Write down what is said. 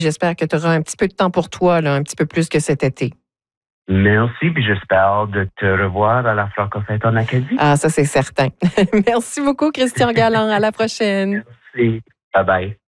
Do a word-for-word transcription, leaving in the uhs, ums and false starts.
J'espère que tu auras un petit peu de temps pour toi, là, un petit peu plus que cet été. Merci, puis j'espère de te revoir à la Francofête en Acadie. Ah, ça, c'est certain. Merci beaucoup, Christian Galland. À la prochaine. Merci. Bye bye.